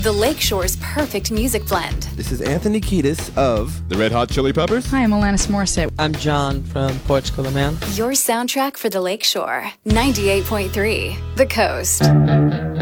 the Lakeshore's perfect music blend. This is Anthony Kiedis of The Red Hot Chili Peppers. Hi, I'm Alanis Morissette. I'm John from Portugal, the Man. Your soundtrack for the Lakeshore. 98.3 The Coast.